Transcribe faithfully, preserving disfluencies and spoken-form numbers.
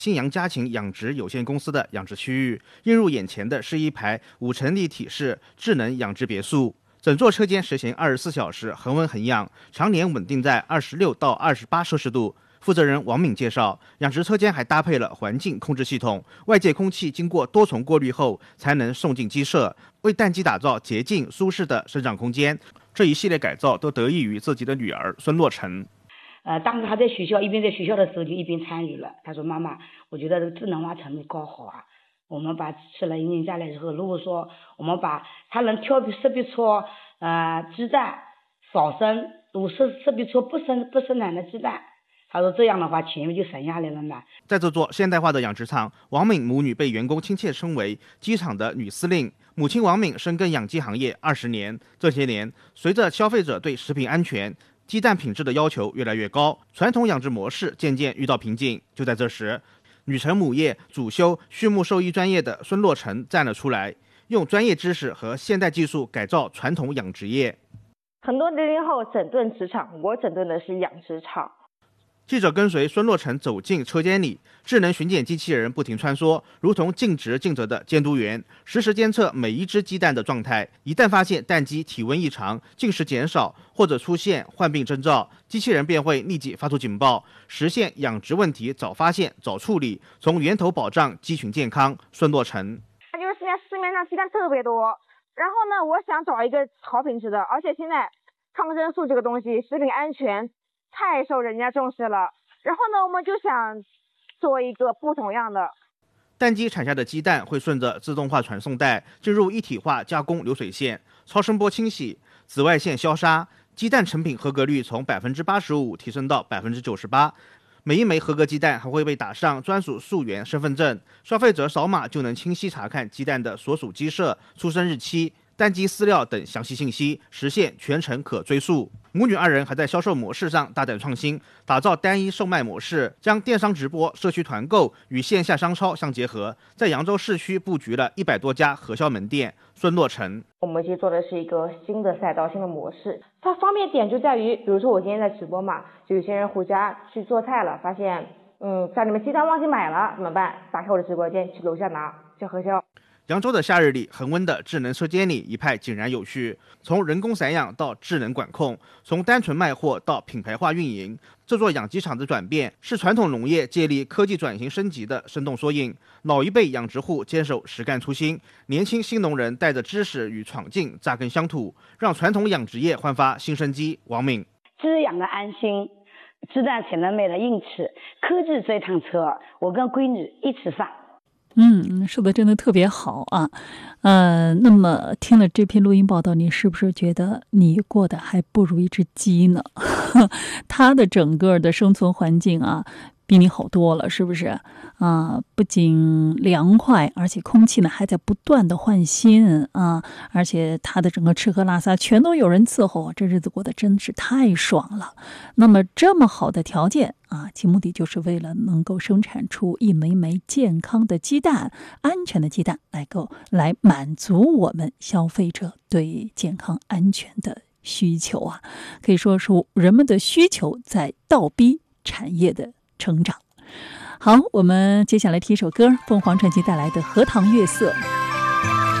新阳家禽养殖有限公司的养殖区域，映入眼前的是一排五层立体式智能养殖别墅，整座车间实行二十四小时恒温恒氧，常年稳定在二十六到二十八摄氏度。负责人王敏介绍，养殖车间还搭配了环境控制系统，外界空气经过多重过滤后才能送进鸡舍，为蛋鸡打造洁净舒适的生长空间。这一系列改造都得益于自己的女儿孙洛成。 呃，当时他在学校，一边在学校的时候就一边参与了。他说：“妈妈，我觉得这个智能化程度高好啊。我们把吃了一年下来之后，如果说我们把它能挑识别出呃鸡蛋少生，如识识别出不生不生产的鸡蛋。”他说这样的话钱就省下来了嘛。 在这座现代化的养殖场，王敏母女被员工亲切称为鸡场的女司令。母亲王敏深耕养鸡行业二十年，这些年随着消费者对食品安全、鸡蛋品质的要求越来越高，传统养殖模式渐渐遇到瓶颈。就在这时，女成母业主修畜牧兽医专业的孙洛成站了出来，用专业知识和现代技术改造传统养殖业。 很多零零后整顿职场，我整顿的是养殖场。 记者跟随孙洛成走进车间里，智能巡检机器人不停穿梭，如同尽职尽责的监督员，实时监测每一只鸡蛋的状态。一旦发现蛋鸡体温异常、进食减少或者出现患病征兆，机器人便会立即发出警报，实现养殖问题早发现、早处理，从源头保障鸡群健康。孙洛成， 就是现在市面上鸡蛋特别多，然后呢，我想找一个好品质的，而且现在抗生素这个东西，食品安全太受人家重视了，然后呢，我们就想做一个不同样的。 蛋鸡产下的鸡蛋会顺着自动化传送带进入一体化加工流水线，超声波清洗、紫外线消杀，鸡蛋成品合格率从百分之八十五提升到百分之九十八。每一枚合格鸡蛋还会被打上专属溯源身份证，消费者扫码就能清晰查看鸡蛋的所属鸡舍、出生日期、蛋鸡饲料等详细信息，实现全程可追溯。母女二人还在销售模式上大胆创新，打造单一售卖模式，将电商直播、社区团购与线下商超相结合，在扬州市区布局了一百多家核销门店。孙洛成， 我们其实做的是一个新的赛道、新的模式，它方便点就在于，比如说我今天在直播嘛，就有些人回家去做菜了，发现嗯家里面鸡蛋忘记买了怎么办？打开我的直播间去楼下拿，叫核销。 扬州的夏日里，恒温的智能车间里一派井然有序。从人工散养到智能管控，从单纯卖货到品牌化运营，这座养鸡场的转变是传统农业借力科技转型升级的生动缩影。老一辈养殖户坚守实干初心，年轻新农人带着知识与闯劲扎根乡土，让传统养殖业焕发新生机。王敏， 滋养的安心，鸡蛋才能卖的硬吃。科技这趟车，我跟闺女一起上。 嗯，说的真的特别好啊，呃，那么听了这篇录音报道，你是不是觉得你过得还不如一只鸡呢？它的整个的生存环境啊，比你好多了，是不是啊？不仅凉快，而且空气呢还在不断的换新啊，而且它的整个吃喝拉撒全都有人伺候，这日子过得真是太爽了。那么这么好的条件啊，其目的就是为了能够生产出一枚枚健康的鸡蛋、安全的鸡蛋，来够来满足我们消费者对健康安全的需求啊。可以说是人们的需求在倒逼产业的成长。好，我们接下来听一首歌，凤凰传奇带来的《荷塘月色》。